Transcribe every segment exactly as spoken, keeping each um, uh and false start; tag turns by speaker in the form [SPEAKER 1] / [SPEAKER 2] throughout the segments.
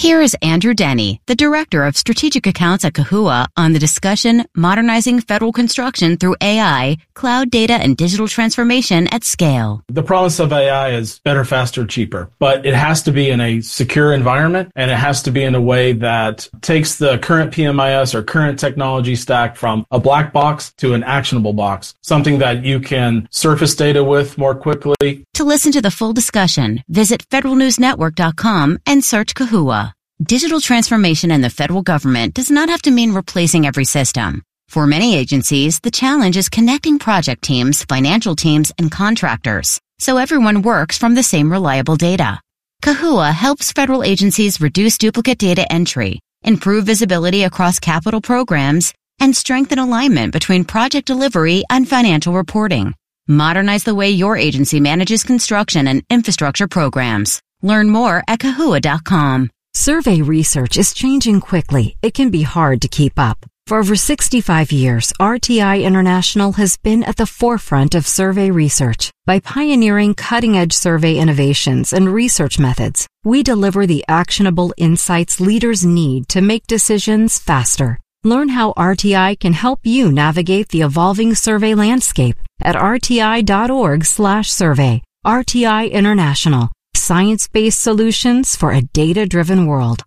[SPEAKER 1] Here is Andrew Denny, the Director of Strategic Accounts at Kahua, on the discussion Modernizing Federal Construction Through A I, Cloud Data and Digital Transformation at Scale.
[SPEAKER 2] The promise of A I is better, faster, cheaper, but it has to be in a secure environment, and it has to be in a way that takes the current P M I S or current technology stack from a black box to an actionable box, something that you can surface data with more quickly.
[SPEAKER 1] To listen to the full discussion, visit federal news network dot com and search Kahua. Digital transformation in the federal government does not have to mean replacing every system. For many agencies, the challenge is connecting project teams, financial teams, and contractors, so everyone works from the same reliable data. Kahua helps federal agencies reduce duplicate data entry, improve visibility across capital programs, and strengthen alignment between project delivery and financial reporting. Modernize the way your agency manages construction and infrastructure programs. Learn more at kahua dot com.
[SPEAKER 3] Survey research is changing quickly. It can be hard to keep up. For over sixty-five years, R T I International has been at the forefront of survey research. By pioneering cutting-edge survey innovations and research methods, we deliver the actionable insights leaders need to make decisions faster. Learn how R T I can help you navigate the evolving survey landscape at r t i dot org slash survey. R T I International. Science-based solutions for a data-driven world.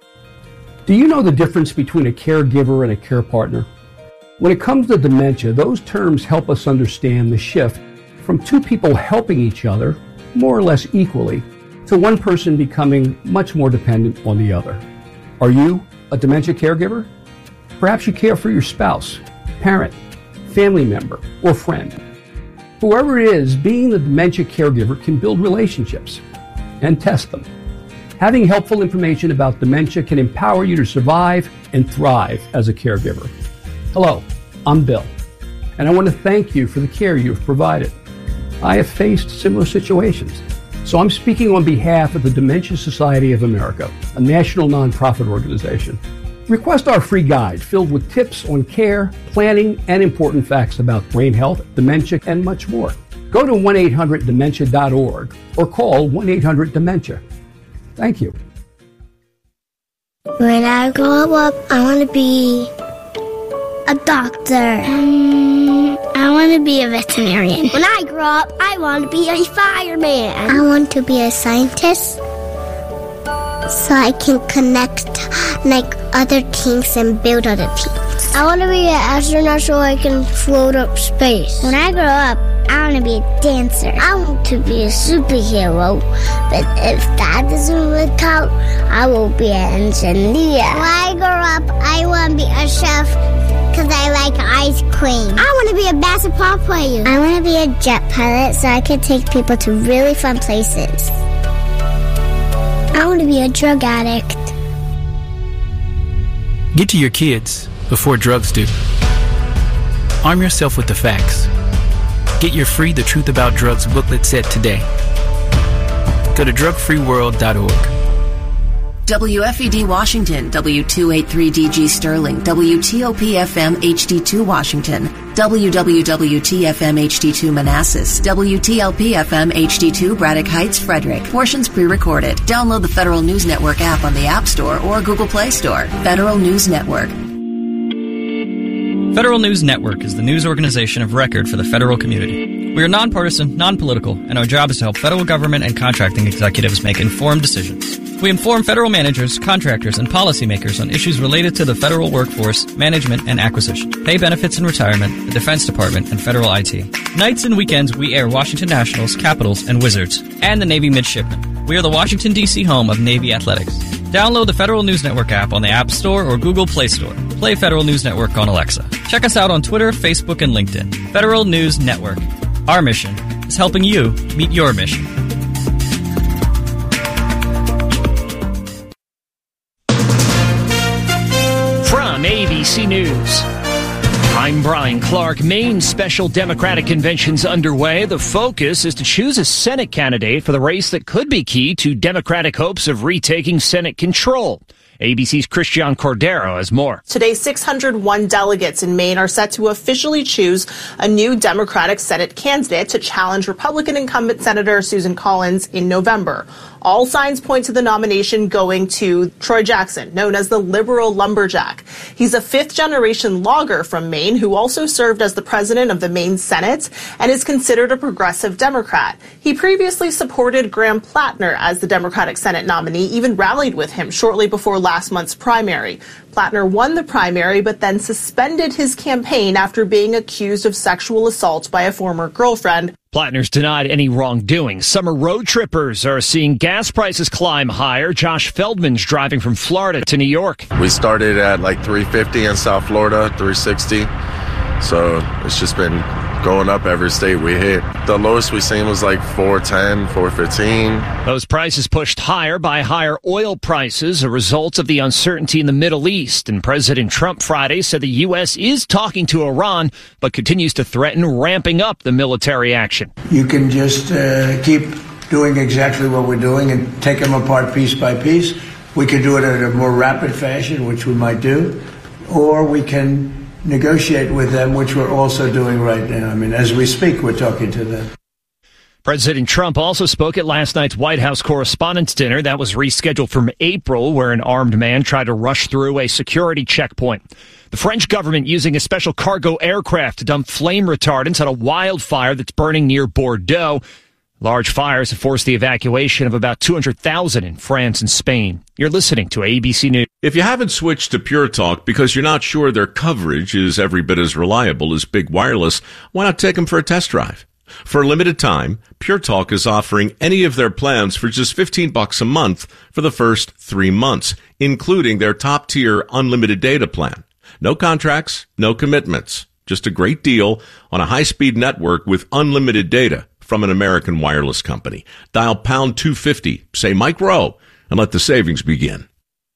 [SPEAKER 4] Do you know the difference between a caregiver and a care partner? When it comes to dementia, those terms help us understand the shift from two people helping each other, more or less equally, to one person becoming much more dependent on the other. Are you a dementia caregiver? Perhaps you care for your spouse, parent, family member, or friend. Whoever it is, being the dementia caregiver can build relationships and test them. Having helpful information about dementia can empower you to survive and thrive as a caregiver. Hello, I'm Bill, and I want to thank you for the care you've provided. I have faced similar situations, so I'm speaking on behalf of the Dementia Society of America, a national nonprofit organization. Request our free guide filled with tips on care, planning, and important facts about brain health, dementia, and much more. Go to one eight hundred dementia dot org or call one eight hundred dementia. Thank you.
[SPEAKER 5] When I grow up, I want to be a doctor. Um, I want to be a veterinarian. When I grow up, I want to be a fireman. I want to be a scientist so I can connect like other teams and build other teams. I want to be an astronaut so I can float up space. When I grow up, I want to be a dancer. I want to be a superhero. But if that doesn't work out, I will be an engineer. When I grow up, I want to be a chef because I like ice cream. I want to be a basketball player. I want to be a jet pilot so I can take people to really fun places. I want to be a drug addict.
[SPEAKER 6] Get to your kids before drugs do. Arm yourself with the facts. Get your free The Truth About Drugs booklet set today. Go to drug free world dot org.
[SPEAKER 7] W F E D Washington, W two eighty-three D G Sterling, W T O P F M H D two Washington, W W W T F M H D two Manassas, W T L P F M H D two Braddock Heights, Frederick. Portions pre-recorded. Download the Federal News Network app on the App Store or Google Play Store. Federal News Network.
[SPEAKER 8] Federal News Network is the news organization of record for the federal community. We are nonpartisan, non-political, and our job is to help federal government and contracting executives make informed decisions. We inform federal managers, contractors, and policymakers on issues related to the federal workforce, management, and acquisition, pay benefits and retirement, the Defense Department, and federal I T. Nights and weekends, we air Washington Nationals, Capitals, and Wizards, and the Navy Midshipmen. We are the Washington, D C home of Navy Athletics. Download the Federal News Network app on the App Store or Google Play Store. Play Federal News Network on Alexa. Check us out on Twitter, Facebook, and LinkedIn. Federal News Network. Our mission is helping you meet your mission.
[SPEAKER 9] From A B C News, I'm Brian Clark. Maine's special Democratic convention's underway. The focus is to choose a Senate candidate for the race that could be key to Democratic hopes of retaking Senate control. A B C's Christian Cordero has more.
[SPEAKER 10] Today, six hundred one delegates in Maine are set to officially choose a new Democratic Senate candidate to challenge Republican incumbent Senator Susan Collins in November. All signs point to the nomination going to Troy Jackson, known as the liberal lumberjack. He's a fifth-generation logger from Maine who also served as the president of the Maine Senate and is considered a progressive Democrat. He previously supported Graham Plattner as the Democratic Senate nominee, even rallied with him shortly before last month's primary. Plattner won the primary, but then suspended his campaign after being accused of sexual assault by a former girlfriend.
[SPEAKER 9] Plattner's denied any wrongdoing. Summer road trippers are seeing gas prices climb higher. Josh Feldman's driving from Florida to New York.
[SPEAKER 11] We started at like three fifty in South Florida, three sixty. So it's just been going up every state we hit. The lowest we seen was like four ten, four fifteen.
[SPEAKER 9] Those prices pushed higher by higher oil prices, a result of the uncertainty in the Middle East. And President Trump Friday said the U S is talking to Iran, but continues to threaten ramping up the military action.
[SPEAKER 12] You can just uh, keep doing exactly what we're doing and take them apart piece by piece. We can do it in a more rapid fashion, which we might do, or we can negotiate with them, which we're also doing right now. I mean, as we speak, we're talking to them.
[SPEAKER 9] President Trump also spoke at last night's White House Correspondents' Dinner that was rescheduled from April, where an armed man tried to rush through a security checkpoint. The French government using a special cargo aircraft to dump flame retardants on a wildfire that's burning near Bordeaux. Large fires have forced the evacuation of about two hundred thousand in France and Spain. You're listening to A B C News.
[SPEAKER 13] If you haven't switched to Pure Talk because you're not sure their coverage is every bit as reliable as Big Wireless, why not take them for a test drive? For a limited time, Pure Talk is offering any of their plans for just fifteen bucks a month for the first three months, including their top-tier unlimited data plan. No contracts, no commitments. Just a great deal on a high-speed network with unlimited data from an American wireless company. Dial pound two fifty, say Mike Rowe, and let the savings begin.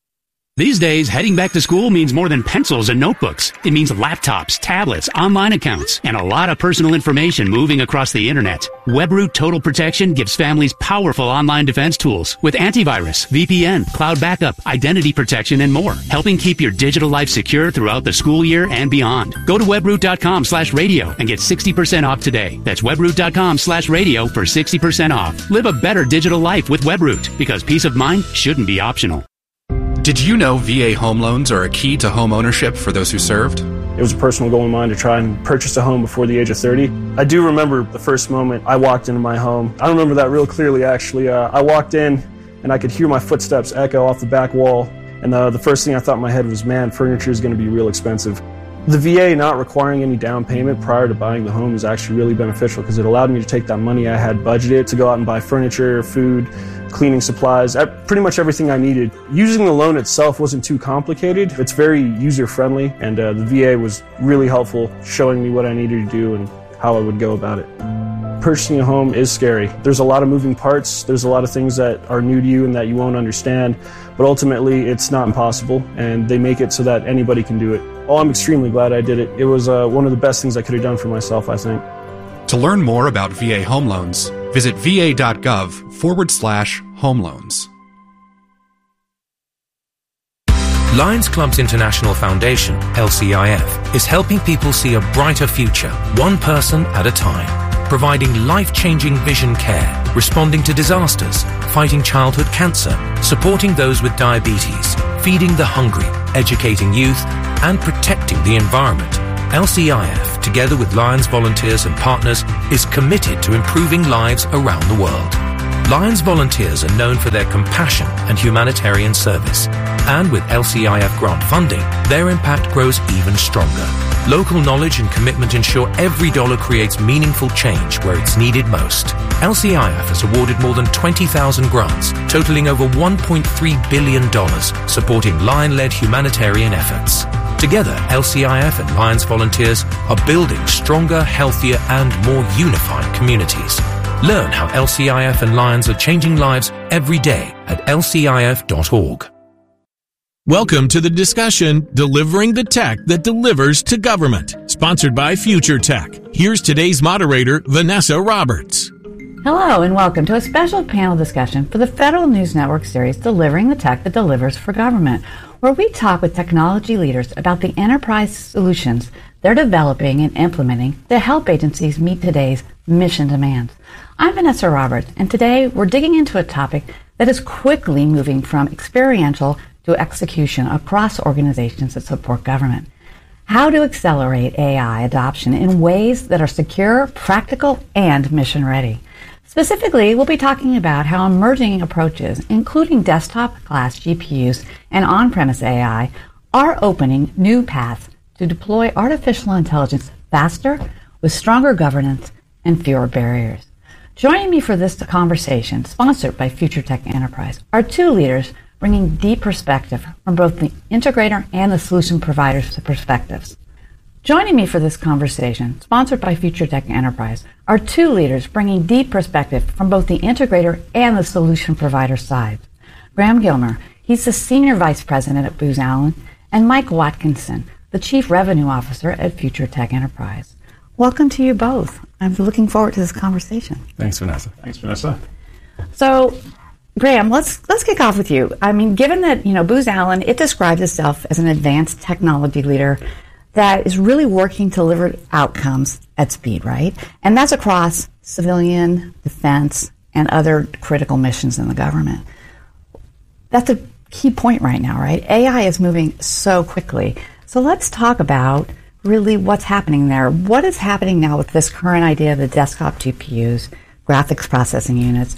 [SPEAKER 14] These days, heading back to school means more than pencils and notebooks. It means laptops, tablets, online accounts, and a lot of personal information moving across the internet. WebRoot Total Protection gives families powerful online defense tools with antivirus, V P N, cloud backup, identity protection, and more, helping keep your digital life secure throughout the school year and beyond. Go to webroot.com slash radio and get sixty percent off today. That's webroot.com slash radio for sixty percent off. Live a better digital life with WebRoot, because peace of mind shouldn't be optional.
[SPEAKER 15] Did you know V A home loans are a key to home ownership for those who served?
[SPEAKER 16] It was a personal goal of mine to try and purchase a home before the age of thirty. I do remember the first moment I walked into my home. I remember that real clearly, actually. Uh, I walked in, and I could hear my footsteps echo off the back wall. And uh, the first thing I thought in my head was, man, furniture is going to be real expensive. The V A not requiring any down payment prior to buying the home is actually really beneficial because it allowed me to take that money I had budgeted to go out and buy furniture, food, cleaning supplies, pretty much everything I needed. Using the loan itself wasn't too complicated. It's very user-friendly, and uh, the V A was really helpful, showing me what I needed to do and how I would go about it. Purchasing a home is scary. There's a lot of moving parts. There's a lot of things that are new to you and that you won't understand, but ultimately it's not impossible, and they make it so that anybody can do it. Oh, I'm extremely glad I did it. It was uh, one of the best things I could have done for myself, I think.
[SPEAKER 15] To learn more about V A home loans, visit va.gov forward slash home loans.
[SPEAKER 17] Lions Clubs International Foundation, L C I F, is helping people see a brighter future, one person at a time, providing life-changing vision care, responding to disasters, fighting childhood cancer, supporting those with diabetes, feeding the hungry, educating youth, and protecting the environment. L C I F, together with Lions volunteers and partners, is committed to improving lives around the world. Lions volunteers are known for their compassion and humanitarian service. And with L C I F grant funding, their impact grows even stronger. Local knowledge and commitment ensure every dollar creates meaningful change where it's needed most. L C I F has awarded more than twenty thousand grants, totaling over one point three billion dollars, supporting Lion-led humanitarian efforts. Together, L C I F and Lions volunteers are building stronger, healthier, and more unified communities. Learn how L C I F and Lions are changing lives every day at L C I F dot org.
[SPEAKER 18] Welcome to the discussion, Delivering the Tech That Delivers to Government, sponsored by Future Tech. Here's today's moderator, Vanessa Roberts.
[SPEAKER 19] Hello and welcome to a special panel discussion for the Federal News Network series Delivering the Tech That Delivers for Government, where we talk with technology leaders about the enterprise solutions they're developing and implementing to help agencies meet today's mission demands. I'm Vanessa Roberts, and today we're digging into a topic that is quickly moving from experiential to execution across organizations that support government. How to accelerate A I adoption in ways that are secure, practical, and mission-ready. Specifically, we'll be talking about how emerging approaches, including desktop-class G P Us and on-premise A I, are opening new paths to deploy artificial intelligence faster, with stronger governance and fewer barriers. Joining me for this conversation, sponsored by Future Tech Enterprise, are two leaders bringing deep perspective from both the integrator and the solution provider's perspectives. Joining me for this conversation, sponsored by Future Tech Enterprise, are two leaders bringing deep perspective from both the integrator and the solution provider side. Graham Gilmer, he's the Senior Vice President at Booz Allen, and Mike Watkinson, the Chief Revenue Officer at Future Tech Enterprise. Welcome to you both. I'm looking forward to this conversation.
[SPEAKER 20] Thanks, Vanessa.
[SPEAKER 21] Thanks, Vanessa.
[SPEAKER 19] So, Graham, let's let's kick off with you. I mean, given that, you know, Booz Allen, it describes itself as an advanced technology leader that is really working to deliver outcomes at speed, right? And that's across civilian, defense, and other critical missions in the government. That's a key point right now, right? A I is moving so quickly. So let's talk about really what's happening there. What is happening now with this current idea of the desktop G P Us, graphics processing units?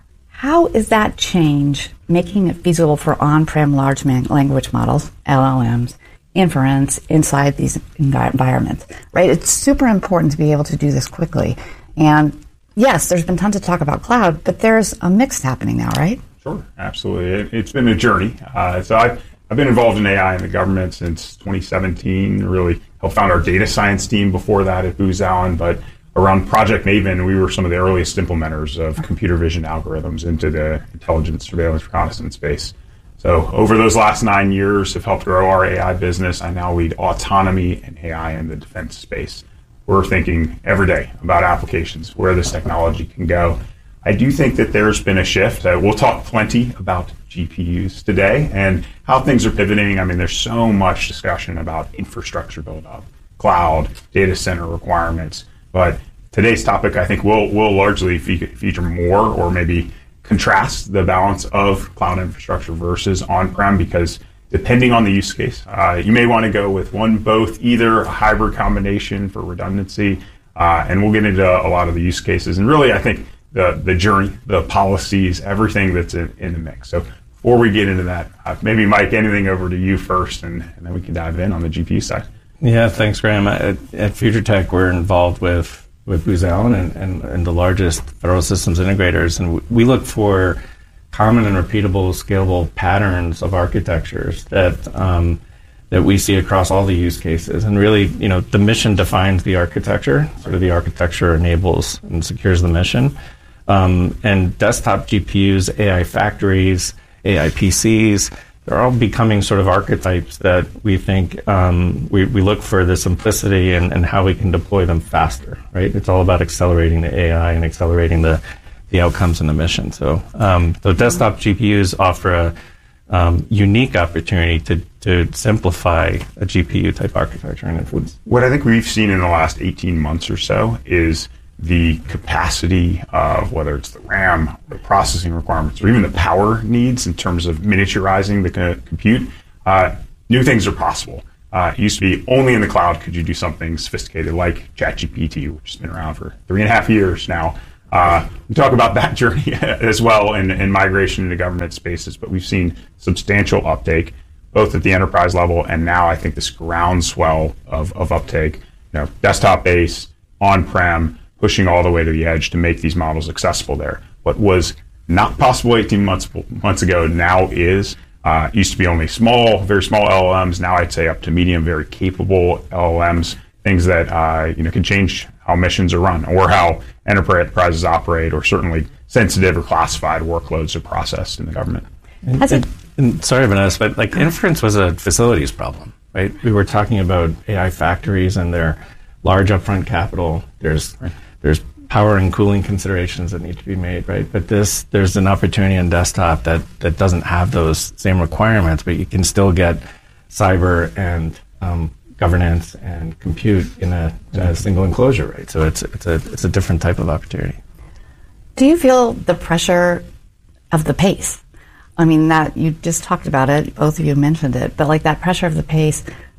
[SPEAKER 19] How is that change making it feasible for on-prem large man- language models, L L Ms, inference inside these environments, right? It's super important to be able to do this quickly. And yes, there's been tons of talk about cloud, but there's a mix happening now, right?
[SPEAKER 21] Sure, absolutely. It, it's been a journey. Uh, so I've, I've been involved in A I in the government since twenty seventeen, really helped found our data science team before that at Booz Allen, but around Project Maven, we were some of the earliest implementers of computer vision algorithms into the intelligence, surveillance, reconnaissance space. So over those last nine years have helped grow our A I business. I now lead autonomy and A I in the defense space. We're thinking every day about applications, where this technology can go. I do think that there's been a shift. Uh, we'll talk plenty about G P Us today and how things are pivoting. I mean, there's so much discussion about infrastructure build-up, cloud, data center requirements. But today's topic, I think, will will largely fe- feature more or maybe contrast the balance of cloud infrastructure versus on-prem, because depending on the use case, uh, you may want to go with one, both, either a hybrid combination for redundancy, uh, and we'll get into a lot of the use cases. And really, I think the the journey, the policies, everything that's in, in the mix. So before we get into that, uh, maybe, Mike, anything over to you first, and, and then we can dive in on the G P U side.
[SPEAKER 20] Yeah, thanks, Graham. At, at Future Tech, we're involved with with Booz Allen and, and, and the largest federal systems integrators. And we look for common and repeatable, scalable patterns of architectures that um, that we see across all the use cases. And really, you know, the mission defines the architecture. Sort of the architecture enables and secures the mission. Um, and desktop G P Us, A I factories, A I P Cs, they're all becoming sort of archetypes that we think um, we, we look for the simplicity and, and how we can deploy them faster, right? It's all about accelerating the A I and accelerating the, the outcomes in the mission. So um, the desktop G P Us offer a um, unique opportunity to, to simplify a G P U type architecture and influence.
[SPEAKER 21] What I think we've seen in the last eighteen months or so is the capacity of whether it's the RAM, the processing requirements, or even the power needs in terms of miniaturizing the co- compute. Uh, new things are possible. Uh, it used to be only in the cloud could you do something sophisticated like ChatGPT, which has been around for three and a half years now. Uh, we talk about that journey as well in, in migration into government spaces, but we've seen substantial uptake both at the enterprise level and now I think this groundswell of, of uptake, you know, desktop-based, on-prem, pushing all the way to the edge to make these models accessible there. What was not possible eighteen months months ago now is. Uh, used to be only small, very small L L Ms. Now I'd say up to medium, very capable L L Ms, things that uh, you know can change how missions are run or how enterprises operate, or certainly sensitive or classified workloads are processed in the government.
[SPEAKER 20] And, and, and sorry, Vanessa, but like inference was a facilities problem, right? We were talking about A I factories and their large upfront capital. There's there's power and cooling considerations that need to be made, right? But this, there's an opportunity in desktop that, that doesn't have those same requirements, but you can still get cyber and um, governance and compute in a, a single enclosure, right? So it's it's a it's a different type of opportunity.
[SPEAKER 19] Do you feel the pressure of the pace? I mean, that you just talked about it, both of you mentioned it, but like that pressure of the pace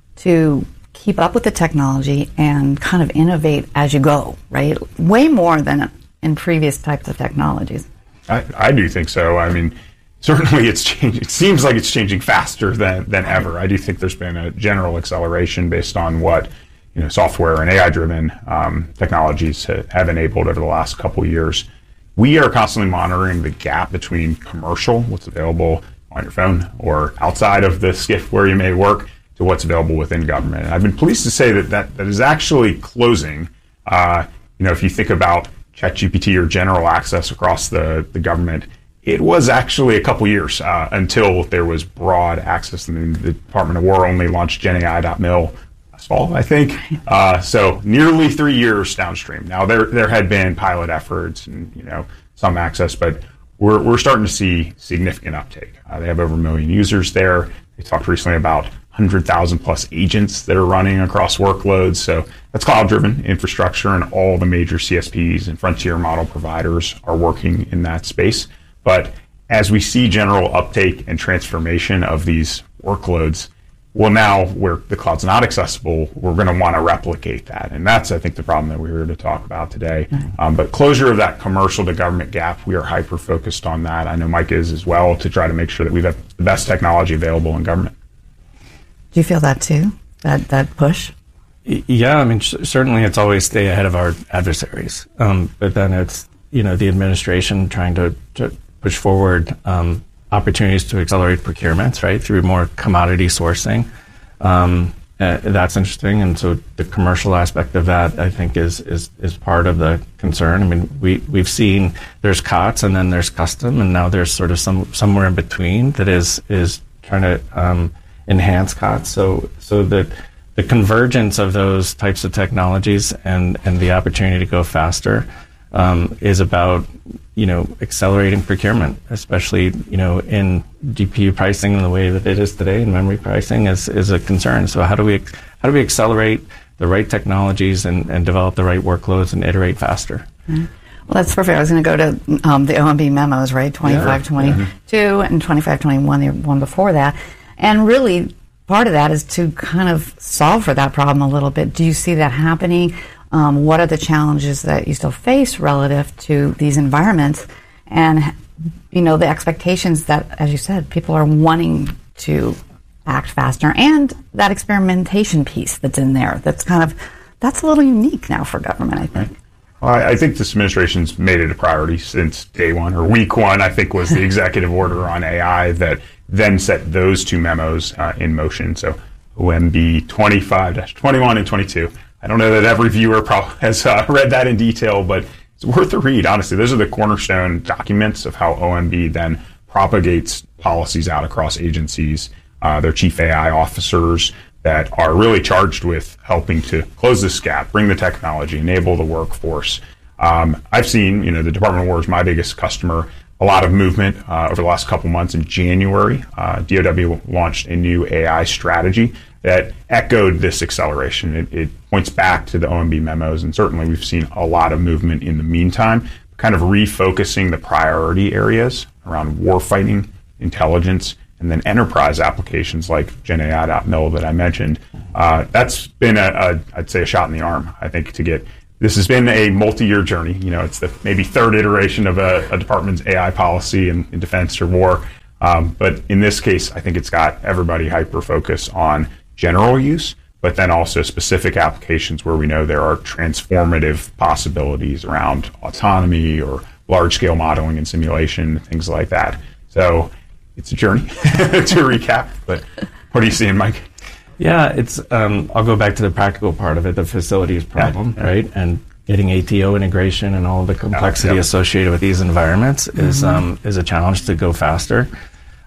[SPEAKER 19] to keep up with the technology and kind of innovate as you go, right? Way more than in previous types of technologies.
[SPEAKER 21] I, I do think so. I mean, certainly it's changing. It seems like it's changing faster than, than ever. I do think there's been a general acceleration based on what, you know, software and A I-driven um, technologies ha- have enabled over the last couple of years. We are constantly monitoring the gap between commercial, what's available on your phone or outside of the SCIF where you may work, to what's available within government. And I've been pleased to say that that, that is actually closing. Uh, you know, if you think about ChatGPT or general access across the, the government, it was actually a couple years uh, until there was broad access. I mean, the Department of War only launched Gen A I dot mil last fall, I think. Uh, so nearly three years downstream. Now there there had been pilot efforts and, you know, some access, but we're we're starting to see significant uptake. Uh, they have over a million users there. They talked recently about one hundred thousand plus agents that are running across workloads. So that's cloud-driven infrastructure, and all the major C S Ps and frontier model providers are working in that space. But as we see general uptake and transformation of these workloads, well, now where the cloud's not accessible, we're going to want to replicate that. And that's, I think, the problem that we're here to talk about today. Mm-hmm. Um, but closure of that commercial to government gap, we are hyper-focused on that. I know Mike is as well, to try to make sure that we've got the best technology available in government.
[SPEAKER 19] Do you feel that too, that, that push?
[SPEAKER 20] Yeah, I mean, sh- certainly it's always stay ahead of our adversaries. Um, but then it's, you know, the administration trying to, to push forward um, opportunities to accelerate procurements, right, through more commodity sourcing. Um, uh, that's interesting. And so the commercial aspect of that, I think, is is is part of the concern. I mean, we, we've seen there's C O T S and then there's custom, and now there's sort of some somewhere in between that is is trying to um, enhance C O T S. So so that the convergence of those types of technologies and, and the opportunity to go faster um, is about, you know, accelerating procurement, especially, you know, in G P U pricing in the way that it is today, and memory pricing is, is a concern. So how do we how do we accelerate the right technologies and, and develop the right workloads and iterate faster?
[SPEAKER 19] Mm-hmm. Well, that's perfect. I was going to go to um, the O M B memos, right? twenty-five twenty-two yeah. and twenty-five twenty-one, the one before that. And really, part of that is to kind of solve for that problem a little bit. Do you see that happening? Um, what are the challenges that you still face relative to these environments? And, you know, the expectations that, as you said, people are wanting to act faster, and that experimentation piece that's in there. That's kind of, that's a little unique now for government, I think.
[SPEAKER 21] Right. Well, I, I think this administration's made it a priority since day one, or week one, I think, was the executive order on A I that then set those two memos uh, in motion. So O M B twenty-five twenty-one and twenty-two. I don't know that every viewer probably has uh, read that in detail, but it's worth a read, honestly. Those are the cornerstone documents of how O M B then propagates policies out across agencies, uh, their chief A I officers that are really charged with helping to close this gap, bring the technology, enable the workforce. Um, I've seen, you know, the Department of War is my biggest customer, a lot of movement uh, over the last couple months. In January, uh, D O W launched a new A I strategy that echoed this acceleration. It, it points back to the O M B memos, and certainly we've seen a lot of movement in the meantime, kind of refocusing the priority areas around warfighting, intelligence, and then enterprise applications like Gen A I dot mil that I mentioned. Uh, that's been, a, a, I'd say, a shot in the arm, I think, to get. This has been a multi-year journey. You know, it's the maybe third iteration of a, a department's A I policy in, in defense or war. Um, but in this case, I think it's got everybody hyper-focused on general use, but then also specific applications where we know there are transformative possibilities around autonomy or large-scale modeling and simulation, things like that. So it's a journey to recap, but what are you seeing, Mike?
[SPEAKER 20] Yeah, it's. Um, I'll go back to the practical part of it, the facilities problem, yeah, yeah. right? And getting A T O integration and all the complexity yeah, yeah. associated with these environments mm-hmm. is um, is a challenge to go faster.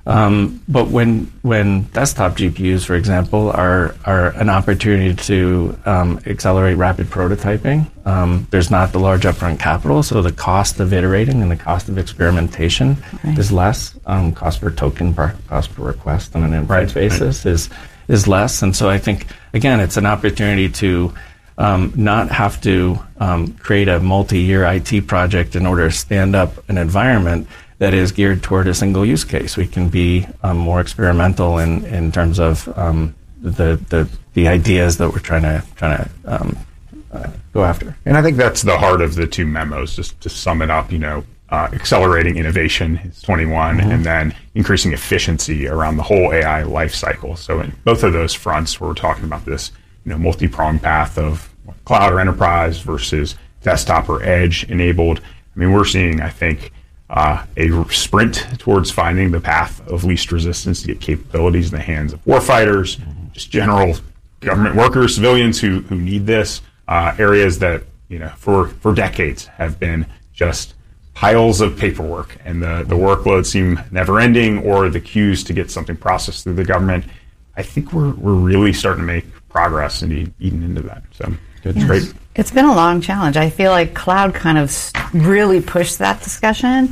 [SPEAKER 20] Um, but when when desktop G P Us, for example, are are an opportunity to um, accelerate rapid prototyping, um, there's not the large upfront capital, so the cost of iterating and the cost of experimentation right. is less. Um, cost per token, per, cost per request on an enterprise right. basis right. is is less. And so I think, again, it's an opportunity to um, not have to um, create a multi-year I T project in order to stand up an environment that is geared toward a single use case. We can be um, more experimental in, in terms of um, the, the the ideas that we're trying to trying to um, uh, go after.
[SPEAKER 21] And I think that's the heart of the two memos. Just to sum it up, you know, uh, accelerating innovation is twenty-one, mm-hmm. and then increasing efficiency around the whole A I life cycle. So in both of those fronts, we're talking about this, you know, multi-pronged path of cloud or enterprise versus desktop or edge enabled. I mean, we're seeing, I think, Uh, a sprint towards finding the path of least resistance to get capabilities in the hands of warfighters, mm-hmm. just general government workers, civilians who who need this. Uh, areas that, you know, for, for decades have been just piles of paperwork, and the, the workloads seem never ending, or the queues to get something processed through the government. I think we're we're really starting to make progress and eating into that. So it's
[SPEAKER 19] yes.
[SPEAKER 21] great.
[SPEAKER 19] It's been a long challenge. I feel like cloud kind of really pushed that discussion,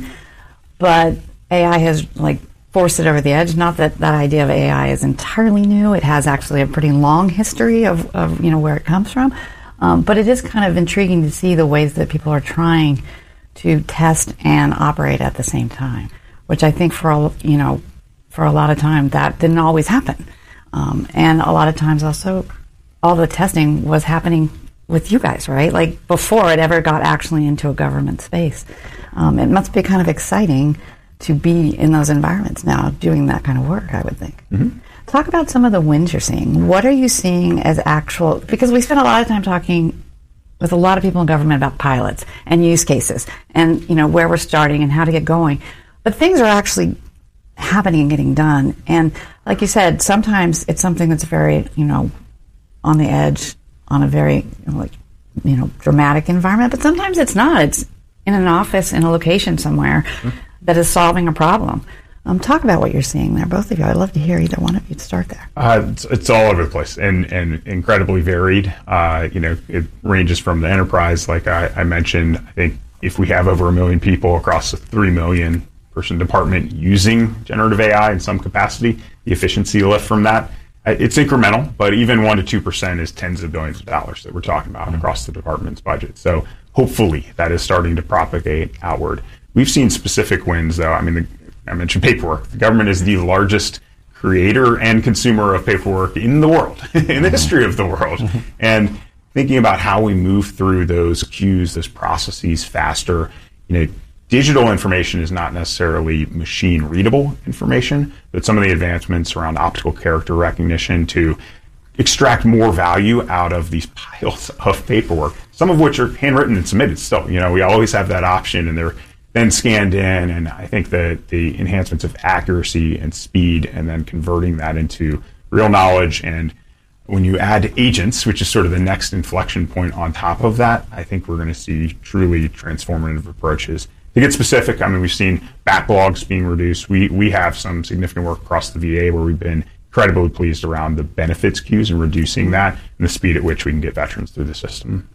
[SPEAKER 19] but A I has like forced it over the edge. Not that that idea of A I is entirely new. It has actually a pretty long history of, of you know, where it comes from. Um, but it is kind of intriguing to see the ways that people are trying to test and operate at the same time, which I think for a, you know, for a lot of time that didn't always happen. Um, and a lot of times also all the testing was happening with you guys, right? Like before it ever got actually into a government space. Um, it must be kind of exciting to be in those environments now, doing that kind of work, I would think. Mm-hmm. Talk about some of the wins you're seeing. What are you seeing as actual, because we spend a lot of time talking with a lot of people in government about pilots and use cases and, you know, where we're starting and how to get going. But things are actually happening and getting done. And like you said, sometimes it's something that's very, you know, on the edge, on a very, you know, like, you know, dramatic environment, but sometimes it's not. It's in an office, in a location somewhere mm-hmm. that is solving a problem. Um, talk about what you're seeing there, both of you. I'd love to hear either one of you to start there.
[SPEAKER 21] Uh, it's, it's all over the place and, and incredibly varied. Uh, you know, it ranges from the enterprise, like I, I mentioned. I think if we have over a million people across a three million person department using generative A I in some capacity, the efficiency lift from that, it's incremental, but even one to two percent is tens of billions of dollars that we're talking about mm-hmm. across the department's budget. So hopefully that is starting to propagate outward. We've seen specific wins, though. I mean, the, I mentioned paperwork. The government is the largest creator and consumer of paperwork in the world, in the mm-hmm. history of the world. Mm-hmm. And thinking about how we move through those queues, those processes faster, you know, digital information is not necessarily machine readable information, but some of the advancements around optical character recognition to extract more value out of these piles of paperwork, some of which are handwritten and submitted still. You know, we always have that option, and they're then scanned in. And I think that the enhancements of accuracy and speed and then converting that into real knowledge, and when you add agents, which is sort of the next inflection point on top of that, I think we're going to see truly transformative approaches. To get specific, I mean, we've seen backlogs being reduced. We we have some significant work across the V A where we've been incredibly pleased around the benefits queues and reducing that and the speed at which we can get veterans through the system.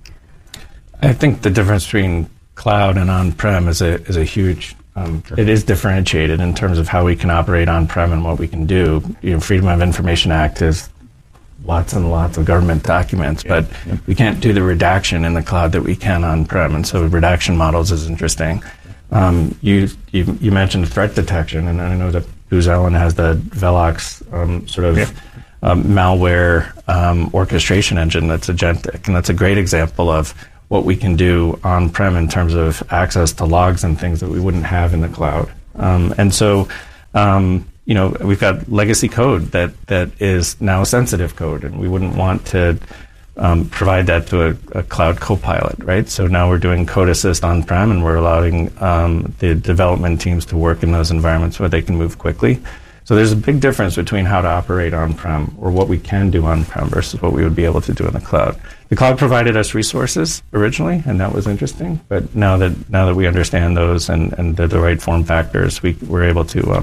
[SPEAKER 20] I think the difference between cloud and on-prem is a is a huge. Um, sure. It is differentiated in terms of how we can operate on-prem and what we can do. You know, Freedom of Information Act is lots and lots of government documents, yeah, but yeah. we can't do the redaction in the cloud that we can on-prem, and so redaction models is interesting. Um, you, you you mentioned threat detection, and I know that Booz Allen has the Velox um, sort of yeah. um, malware um, orchestration engine that's agentic, and that's a great example of what we can do on-prem in terms of access to logs and things that we wouldn't have in the cloud. Um, and so um, you know, we've got legacy code that, that is now sensitive code, and we wouldn't want to um, provide that to a, a cloud copilot, right? So now we're doing code assist on-prem, and we're allowing um, the development teams to work in those environments where they can move quickly. So there's a big difference between how to operate on-prem, or what we can do on-prem, versus what we would be able to do in the cloud. The cloud provided us resources originally, and that was interesting. But now that now that we understand those and, and they're the right form factors, we, we're able to um,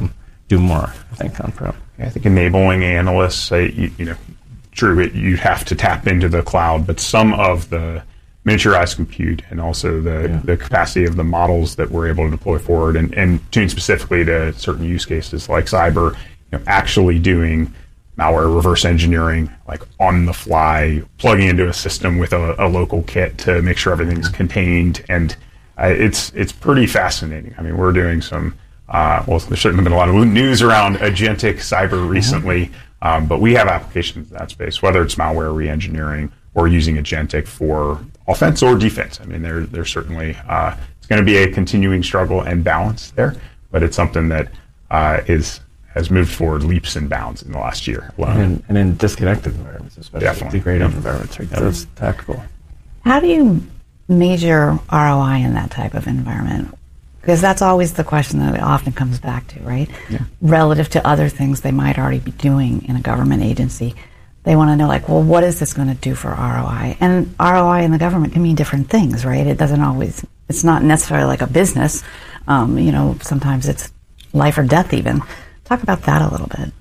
[SPEAKER 20] do more, I think, on prep.
[SPEAKER 21] I think enabling analysts, uh, you, you know, true, it, you have to tap into the cloud, but some of the miniaturized compute and also the, yeah. the capacity of the models that we're able to deploy forward and, and tune specifically to certain use cases like cyber, you know, actually doing malware reverse engineering, like on the fly, plugging into a system with a, a local kit to make sure everything's contained. And uh, it's it's pretty fascinating. I mean, we're doing some, uh, well, there's certainly been a lot of news around agentic cyber recently, mm-hmm. um, but we have applications in that space, whether it's malware re-engineering or using agentic for offense or defense. I mean, there, there's certainly, uh, it's going to be a continuing struggle and balance there, but it's something that uh, is has moved forward leaps and bounds in the last year alone.
[SPEAKER 20] And, and in disconnected environments, especially
[SPEAKER 21] Definitely.
[SPEAKER 20] degraded
[SPEAKER 21] Yep.
[SPEAKER 20] environments. Right? That's tactical.
[SPEAKER 19] How do you measure R O I in that type of environment? Because that's always the question that it often comes back to, right?
[SPEAKER 21] Yeah.
[SPEAKER 19] Relative to other things they might already be doing in a government agency. They want to know, like, well, what is this going to do for R O I? And R O I in the government can mean different things, right? It doesn't always, it's not necessarily like a business. Um, you know, sometimes it's life or death even. Talk about that a little bit.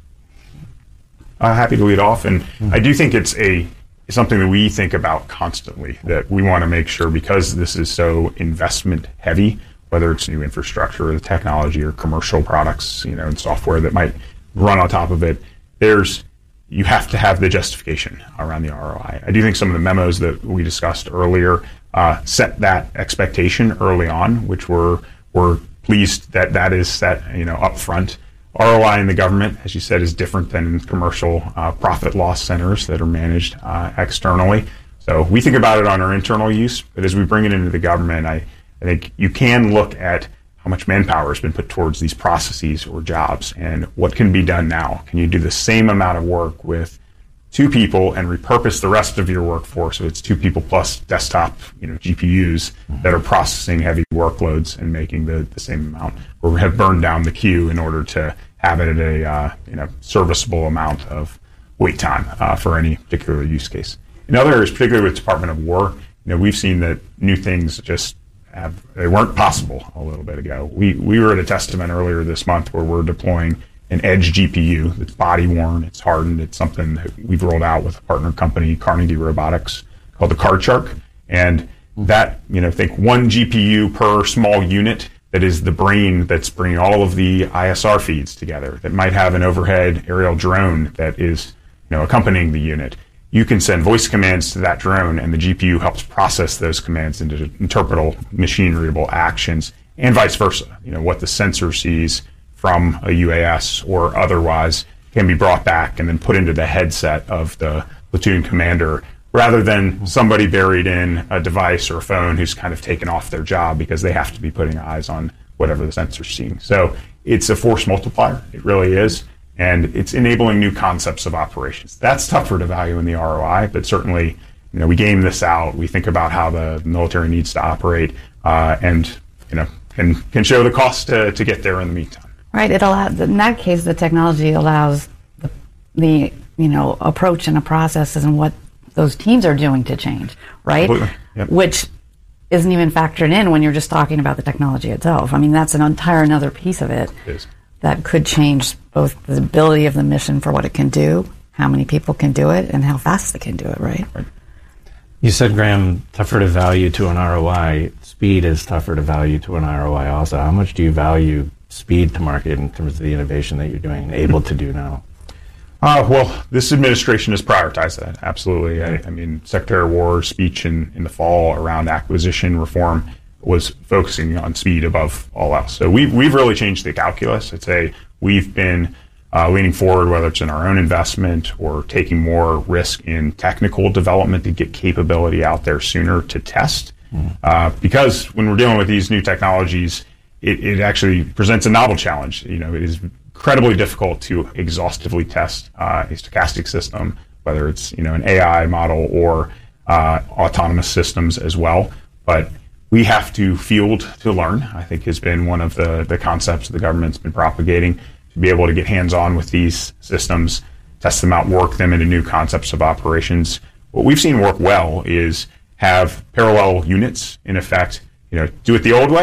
[SPEAKER 21] Uh, happy to lead off. And mm-hmm. I do think it's a it's something that we think about constantly, that we want to make sure, because this is so investment heavy, whether it's new infrastructure or the technology or commercial products, you know, and software that might run on top of it, there's you have to have the justification around the R O I. I do think some of the memos that we discussed earlier uh, set that expectation early on, which we're, we're pleased that that is set, you know, up front. R O I in the government, as you said, is different than in commercial uh, profit loss centers that are managed uh, externally. So we think about it on our internal use, but as we bring it into the government, I, I think you can look at how much manpower has been put towards these processes or jobs and what can be done now. Can you do the same amount of work with two people and repurpose the rest of your workforce so it's two people plus desktop, you know, G P Us that are processing heavy workloads and making the, the same amount, or have burned down the queue in order to have it at a uh, you know serviceable amount of wait time uh, for any particular use case. In other areas, particularly with Department of War, you know, we've seen that new things just have, they weren't possible a little bit ago. We we were at a testament earlier this month where we're deploying an edge G P U that's body worn, it's hardened, it's something that we've rolled out with a partner company, Carnegie Robotics, called the Card Shark. And that, you know, think one G P U per small unit that is the brain that's bringing all of the I S R feeds together, that might have an overhead aerial drone that is, you know, accompanying the unit. You can send voice commands to that drone, and the G P U helps process those commands into interpretable, machine-readable actions, and vice versa. You know, what the sensor sees from a U A S or otherwise can be brought back and then put into the headset of the platoon commander, rather than somebody buried in a device or a phone who's kind of taken off their job because they have to be putting eyes on whatever the sensor's seeing. So it's a force multiplier. It really is. And it's enabling new concepts of operations. That's tougher to value in the R O I, but certainly, you know, we game this out. We think about how the military needs to operate, uh, and, you know, can, can show the cost to, to get there in the meantime.
[SPEAKER 19] Right. It allows, in that case, the technology allows the, the you know approach and the processes and what those teams are doing to change, right?
[SPEAKER 21] Absolutely. Yep.
[SPEAKER 19] Which isn't even factored in when you're just talking about the technology itself. I mean, that's an entire another piece of it,
[SPEAKER 21] it is.
[SPEAKER 19] That could change both the ability of the mission for what it can do, how many people can do it, and how fast they can do it, right?
[SPEAKER 21] Right.
[SPEAKER 20] You said, Graham, tougher to value to an R O I. Speed is tougher to value to an R O I also. How much do you value speed to market in terms of the innovation that you're doing and able to do now?
[SPEAKER 21] Uh, well, this administration has prioritized that, absolutely. I, I mean, Secretary of War's speech in, in the fall around acquisition reform was focusing on speed above all else. So we've, we've really changed the calculus. I'd say we've been uh, leaning forward, whether it's in our own investment or taking more risk in technical development to get capability out there sooner to test. Mm. Uh, because when we're dealing with these new technologies, it, it actually presents a novel challenge. You know, it is incredibly difficult to exhaustively test uh, a stochastic system, whether it's, you know, an A I model or uh, autonomous systems as well. But we have to field to learn, I think, has been one of the, the concepts the government's been propagating, to be able to get hands-on with these systems, test them out, work them into new concepts of operations. What we've seen work well is have parallel units, in effect, you know, do it the old way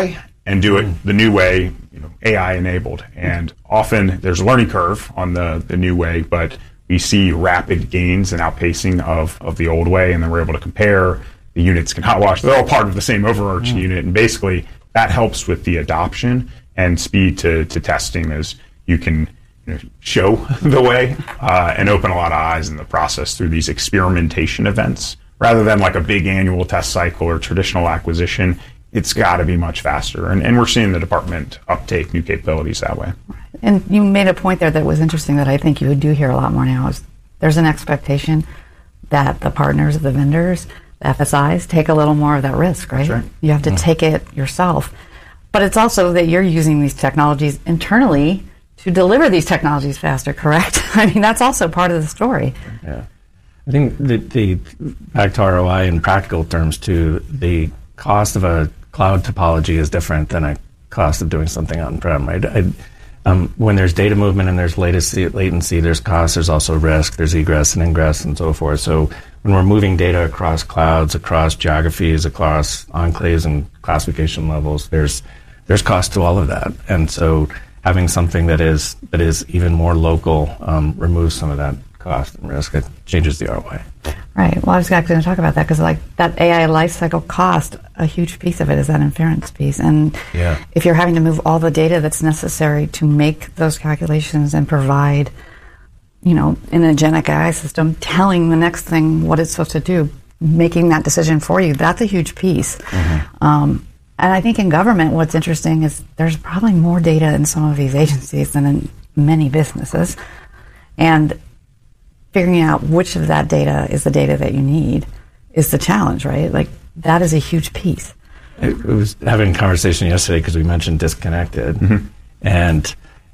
[SPEAKER 21] and do it the new way, you know, A I enabled. And often there's a learning curve on the, the new way, but we see rapid gains and outpacing of, of the old way, and then we're able to compare. The units can hot wash. They're all part of the same overarching mm. unit, and basically that helps with the adoption and speed to, to testing as you can, you know, show the way uh, and open a lot of eyes in the process through these experimentation events. Rather than like a big annual test cycle or traditional acquisition, it's got to be much faster. And, and we're seeing the department uptake new capabilities that way.
[SPEAKER 19] And you made a point there that was interesting that I think you do hear a lot more now is there's an expectation that the partners, the vendors, the F S Is take a little more of that risk, right?
[SPEAKER 21] That's right.
[SPEAKER 19] You have to mm-hmm. take it yourself. But it's also that you're using these technologies internally to deliver these technologies faster, correct? I mean, that's also part of the story.
[SPEAKER 20] Yeah. I think the, the back to R O I in practical terms too, the cost of a cloud topology is different than a cost of doing something on-prem, right? I, um, when there's data movement and there's latency, latency, there's cost, there's also risk, there's egress and ingress and so forth. So when we're moving data across clouds, across geographies, across enclaves and classification levels, there's there's cost to all of that. And so having something that is that is even more local um, removes some of that cost and risk. It changes the R O I.
[SPEAKER 19] Right. Well, I was actually going to talk about that because, like, that A I lifecycle cost, a huge piece of it is that inference piece. And
[SPEAKER 20] yeah.
[SPEAKER 19] if you're having to move all the data that's necessary to make those calculations and provide, you know, an agentic A I system telling the next thing what it's supposed to do, making that decision for you, that's a huge piece. Mm-hmm. Um, and I think in government, what's interesting is there's probably more data in some of these agencies than in many businesses. And figuring out which of that data is the data that you need is the challenge, right? Like, that is a huge piece.
[SPEAKER 20] I was having a conversation yesterday because we mentioned disconnected, mm-hmm. and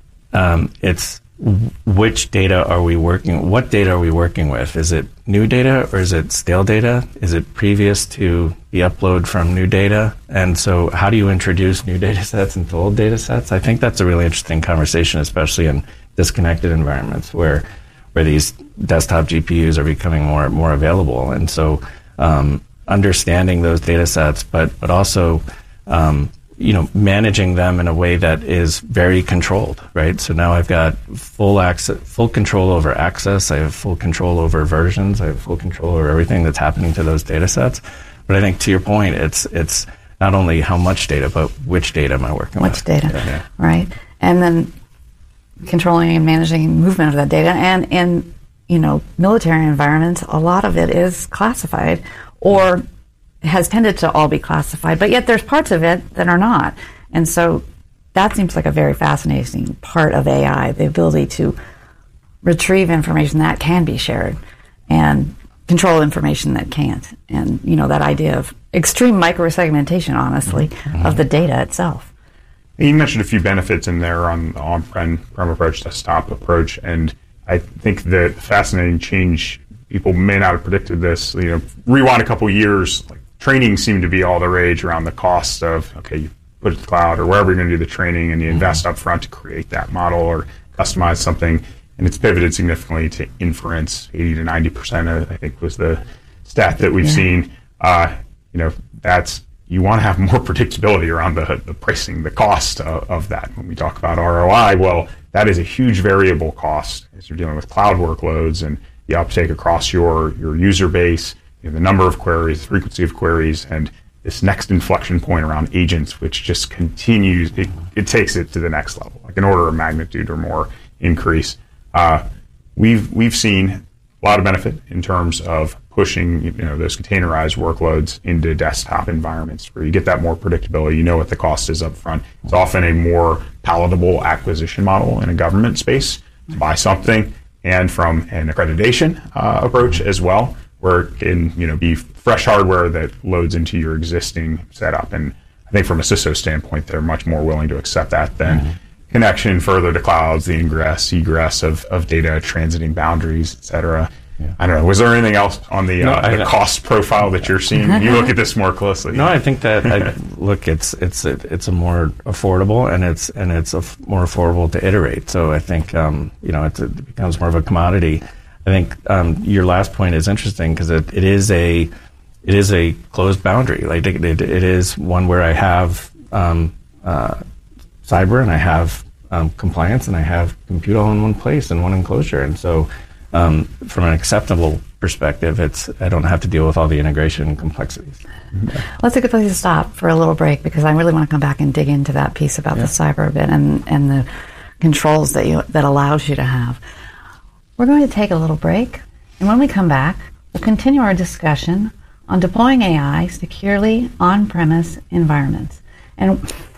[SPEAKER 20] um, it's which data are we working, what data are we working with? Is it new data or is it stale data? Is it previous to the upload from new data? And so how do you introduce new data sets into old data sets? I think that's a really interesting conversation, especially in disconnected environments where where these desktop G P Us are becoming more more available. And so um, understanding those data sets, but but also um, you know, managing them in a way that is very controlled, right? So now I've got full access, full control over access. I have full control over versions. I have full control over everything that's happening to those data sets. But I think to your point, it's it's not only how much data, but which data am I working
[SPEAKER 19] which
[SPEAKER 20] with?
[SPEAKER 19] Which data,
[SPEAKER 20] yeah, yeah.
[SPEAKER 19] right? And then controlling and managing movement of that data. And in, you know, military environments, a lot of it is classified or has tended to all be classified, but yet there's parts of it that are not. And so that seems like a very fascinating part of A I, the ability to retrieve information that can be shared and control information that can't. And, you know, that idea of extreme microsegmentation, honestly, mm-hmm. of the data itself.
[SPEAKER 21] You mentioned a few benefits in there on the on-prem approach, desktop approach, and I think the fascinating change, people may not have predicted this, you know, rewind a couple years, like training seemed to be all the rage around the cost of, okay, you put it to the cloud or wherever you're going to do the training and you invest up front to create that model or customize something, and it's pivoted significantly to inference. eighty to ninety percent, I think, was the stat that we've yeah. seen. Uh, you know, that's, you want to have more predictability around the, the pricing, the cost of, of that. When we talk about R O I, well, that is a huge variable cost as you're dealing with cloud workloads and the uptake across your, your user base, you know, the number of queries, the frequency of queries, and this next inflection point around agents, which just continues, it, it takes it to the next level, like an order of magnitude or more increase. Uh, we've we've seen a lot of benefit in terms of pushing, you know, those containerized workloads into desktop environments where you get that more predictability. You know what the cost is up front. It's often a more palatable acquisition model in a government space to buy something, and from an accreditation uh, approach as well, where it can, you know, be fresh hardware that loads into your existing setup. And I think from a C I S O standpoint, they're much more willing to accept that than mm-hmm. connection further to clouds, the ingress, egress of, of data, transiting boundaries, et cetera. Yeah. I don't know. Was there anything else on the, no, uh, the cost profile that you're seeing? You look at this more closely.
[SPEAKER 20] No, I think that I, look, it's it's it's a more affordable and it's and it's a f- more affordable to iterate. So I think um, you know it's, it becomes more of a commodity. I think um, your last point is interesting because it, it is a it is a closed boundary. Like it, it, it is one where I have um, uh, cyber, and I have um, compliance, and I have compute all in one place in one enclosure. And so um, from an acceptable perspective, it's I don't have to deal with all the integration and complexities.
[SPEAKER 19] Well, that's a good place to stop for a little break, because I really want to come back and dig into that piece about yeah. the cyber a bit and, and the controls that you that allows you to have. We're going to take a little break, and when we come back, we'll continue our discussion on deploying A I securely on-premise environments. And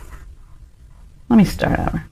[SPEAKER 19] let me start over.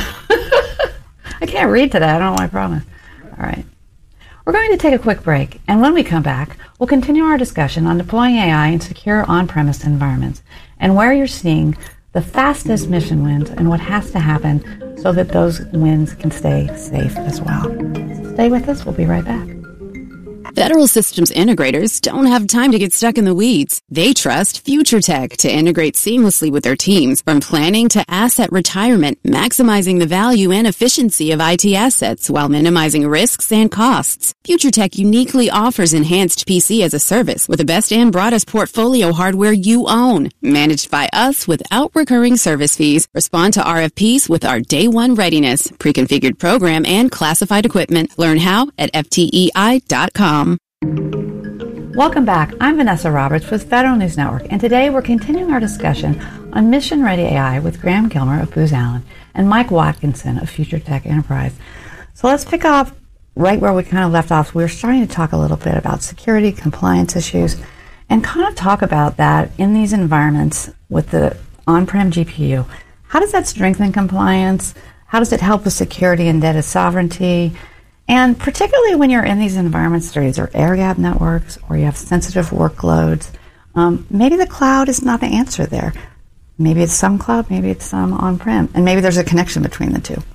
[SPEAKER 19] I can't read today. I don't know my promise. All right. We're going to take a quick break, and when we come back, we'll continue our discussion on deploying A I in secure on-premise environments and where you're seeing the fastest mission wins and what has to happen so that those wins can stay safe as well. Stay with us. We'll be right back.
[SPEAKER 2] Federal Systems Integrators don't have time to get stuck in the weeds. They trust FutureTech to integrate seamlessly with their teams, from planning to asset retirement, maximizing the value and efficiency of I T assets while minimizing risks and costs. FutureTech uniquely offers enhanced P C as a service with the best and broadest portfolio hardware you own, managed by us without recurring service fees. Respond to R F Ps with our day one readiness, pre-configured program, and classified equipment. Learn how at F T E I dot com.
[SPEAKER 19] Welcome back. I'm Vanessa Roberts with Federal News Network, and today we're continuing our discussion on Mission Ready A I with Graham Gilmer of Booz Allen and Mike Watkinson of FutureTech Enterprise. So let's pick off right where we kind of left off. We were starting to talk a little bit about security, compliance issues, and kind of talk about that in these environments with the on-prem G P U. How does that strengthen compliance? How does it help with security and data sovereignty? And particularly when you're in these environments, there are either air-gapped networks or you have sensitive workloads, um, maybe the cloud is not the answer there. Maybe it's some cloud, maybe it's some on-prem, and maybe there's a connection between the two.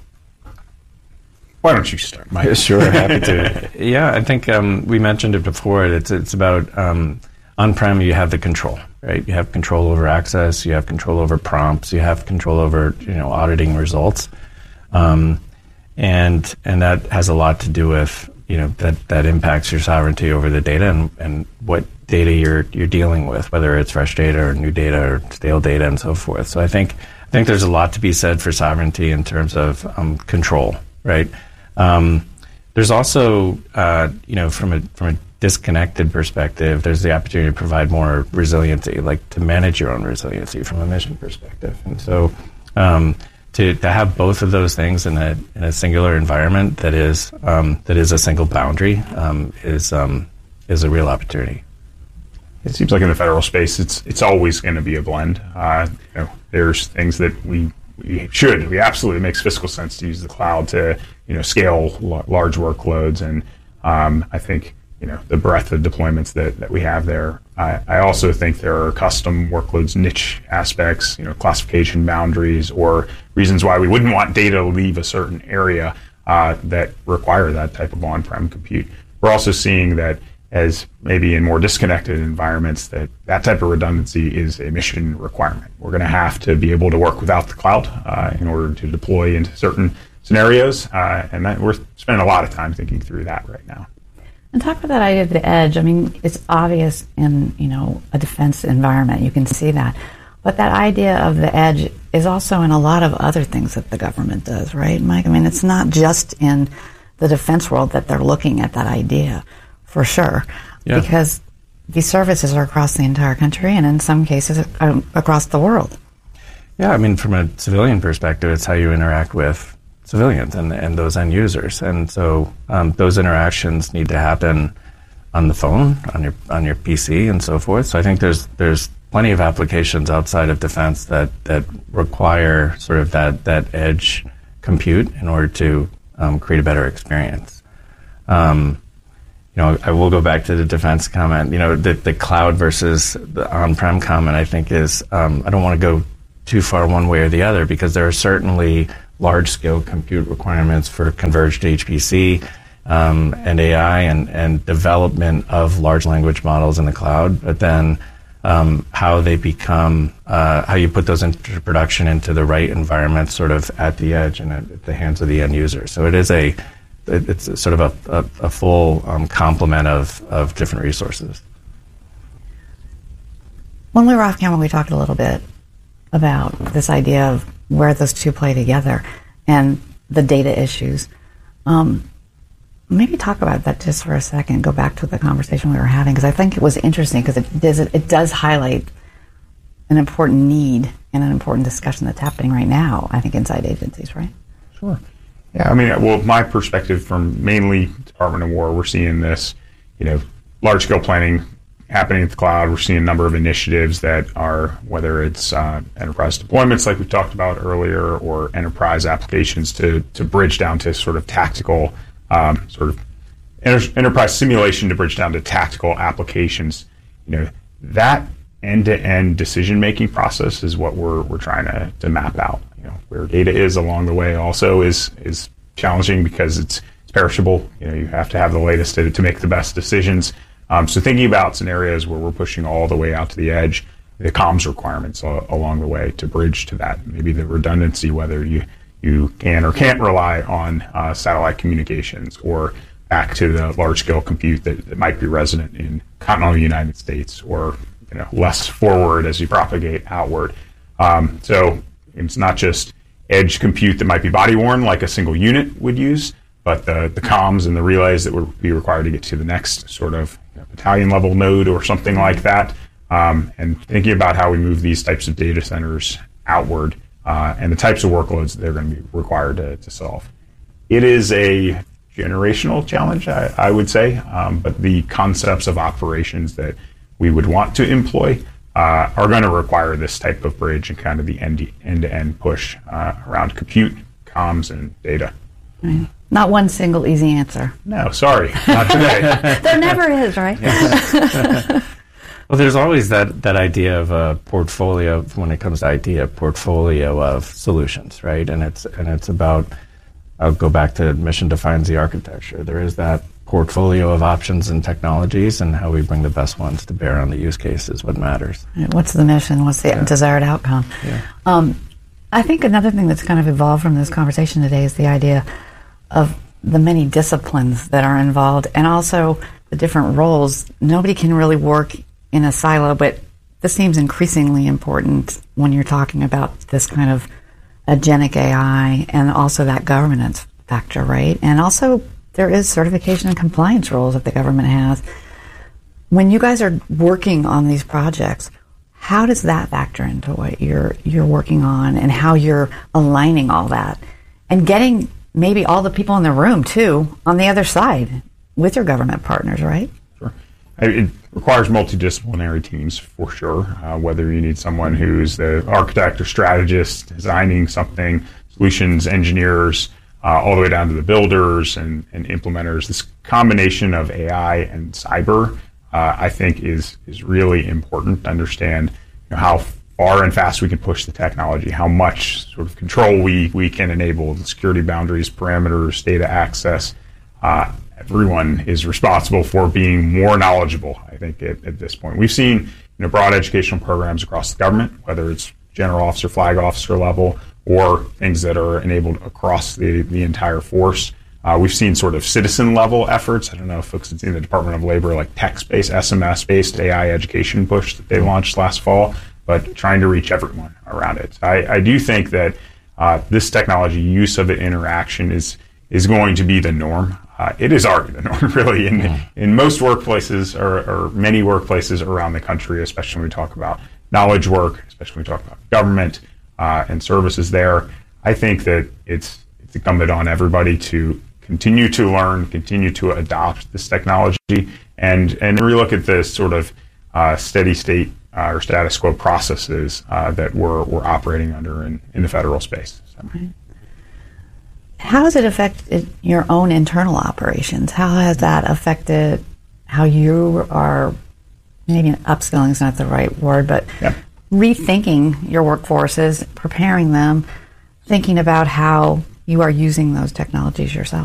[SPEAKER 21] Why don't you start, Mike?
[SPEAKER 20] Sure, happy to. Yeah, I think um, we mentioned it before. It's it's about um, on-prem. You have the control, right? You have control over access. You have control over prompts. You have control over you know auditing results. Um, And and that has a lot to do with you know that, that impacts your sovereignty over the data and, and what data you're you're dealing with, whether it's fresh data or new data or stale data and so forth. So I think I think there's a lot to be said for sovereignty in terms of um, control, right? Um, there's also uh, you know from a from a disconnected perspective, there's the opportunity to provide more resiliency, like to manage your own resiliency from a mission perspective, and so. Um, To, to have both of those things in a in a singular environment that is um, that is a single boundary um, is um, is a real opportunity.
[SPEAKER 21] It seems like in the federal space, it's it's always going to be a blend. Uh, you know, there's things that we we should we absolutely it makes fiscal sense to use the cloud to you know scale l- large workloads, and um, I think you know the breadth of deployments that, that we have there. I, I also think there are custom workloads, niche aspects, you know, classification boundaries, or reasons why we wouldn't want data to leave a certain area uh, that require that type of on-prem compute. We're also seeing that as maybe in more disconnected environments, that that type of redundancy is a mission requirement. We're going to have to be able to work without the cloud uh, in order to deploy into certain scenarios, uh, and that, we're spending a lot of time thinking through that right now.
[SPEAKER 19] And talk about that idea of the edge. I mean, it's obvious in, you know, a defense environment. You can see that. But that idea of the edge is also in a lot of other things that the government does, right, Mike? I mean, it's not just in the defense world that they're looking at that idea, for sure. Yeah. Because these services are across the entire country and in some cases um, across the world.
[SPEAKER 20] Yeah, I mean, from a civilian perspective, it's how you interact with civilians and, and those end users, and so um, those interactions need to happen on the phone, on your on your P C, and so forth. So I think there's there's plenty of applications outside of defense that, that require sort of that that edge compute in order to um, create a better experience. Um, you know, I will go back to the defense comment. You know, the the cloud versus the on-prem comment, I think is um, I don't want to go too far one way or the other, because there are certainly large-scale compute requirements for converged H P C um, and A I and, and development of large language models in the cloud, but then um, how they become, uh, how you put those into production into the right environment, sort of at the edge and at the hands of the end user. So it is a, it's sort of a, a, a full um, complement of, of different resources.
[SPEAKER 19] When we were off camera, we talked a little bit about this idea of where those two play together and the data issues. Um, maybe talk about that just for a second. Go back to the conversation we were having, because I think it was interesting because it does, it does highlight an important need and an important discussion that's happening right now, I think, inside agencies, right?
[SPEAKER 21] Sure. Yeah, I mean, well, my perspective from mainly Department of War, we're seeing this, you know, large-scale planning happening at the cloud. We're seeing a number of initiatives that are, whether it's uh, enterprise deployments like we talked about earlier, or enterprise applications to to bridge down to sort of tactical, um, sort of enter- enterprise simulation to bridge down to tactical applications. You know, that end-to-end decision-making process is what we're we're trying to, to map out. You know, where data is along the way also is is challenging because it's, it's perishable. You know, you have to have the latest to, to make the best decisions. Um, so thinking about scenarios where we're pushing all the way out to the edge, the comms requirements uh, along the way to bridge to that, maybe the redundancy, whether you, you can or can't rely on uh, satellite communications, or back to the large-scale compute that, that might be resident in continental United States, or you know, less forward as you propagate outward. Um, so it's not just edge compute that might be body-worn like a single unit would use, but the, the comms and the relays that would be required to get to the next sort of you know, battalion level node or something like that. Um, and thinking about how we move these types of data centers outward uh, and the types of workloads that they're going to be required to, to solve. It is a generational challenge, I, I would say, um, but the concepts of operations that we would want to employ uh, are going to require this type of bridge and kind of the end, end-to-end push uh, around compute, comms, and data.
[SPEAKER 19] Right. Not one single easy answer.
[SPEAKER 21] No, sorry, not today.
[SPEAKER 19] There never is, right?
[SPEAKER 20] Well, there's always that, that idea of a portfolio, when it comes to I T, a portfolio of solutions, right? And it's and it's about, I'll go back to mission defines the architecture. There is that portfolio of options and technologies, and how we bring the best ones to bear on the use case is what matters.
[SPEAKER 19] Right. What's the mission? What's the yeah. desired outcome?
[SPEAKER 20] Yeah.
[SPEAKER 19] Um, I think another thing that's kind of evolved from this conversation today is the idea of the many disciplines that are involved, and also the different roles. Nobody can really work in a silo, but this seems increasingly important when you're talking about this kind of agentic A I and also that governance factor, right? And also there is certification and compliance roles that the government has. When you guys are working on these projects, how does that factor into what you're you're working on, and how you're aligning all that and getting maybe all the people in the room too on the other side with your government partners, right?
[SPEAKER 21] Sure. It requires multidisciplinary teams for sure, uh, whether you need someone who's the architect or strategist designing something, solutions engineers, uh, all the way down to the builders and, and implementers. This combination of A I and cyber, uh, I think, is is really important to understand you know, how far and fast we can push the technology, how much sort of control we, we can enable, the security boundaries, parameters, data access. Uh, everyone is responsible for being more knowledgeable, I think, at, at this point. We've seen you know, broad educational programs across the government, whether it's general officer, flag officer level, or things that are enabled across the, the entire force. Uh, we've seen sort of citizen level efforts. I don't know if folks have seen the Department of Labor, like text-based, S M S-based A I education push that they launched last fall, but trying to reach everyone around it. I, I do think that uh, this technology, use of it, interaction is is going to be the norm. Uh, it is already the norm, really, in yeah. in most workplaces or, or many workplaces around the country, especially when we talk about knowledge work, especially when we talk about government uh, and services there. I think that it's, it's incumbent on everybody to continue to learn, continue to adopt this technology, and, and relook at the sort of uh, steady state uh, or status quo processes uh, that we're, we're operating under in, in the federal space. So.
[SPEAKER 19] Right. How has it affected your own internal operations? How has that affected how you are, maybe upskilling is not the right word, but
[SPEAKER 21] yeah.
[SPEAKER 19] rethinking your workforces, preparing them, thinking about how you are using those technologies yourself?